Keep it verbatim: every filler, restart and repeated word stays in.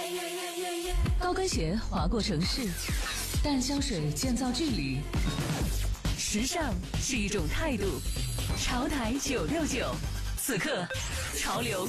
高跟鞋划过城市，淡香水建造距离。时尚是一种态度。潮台九六九，此刻潮流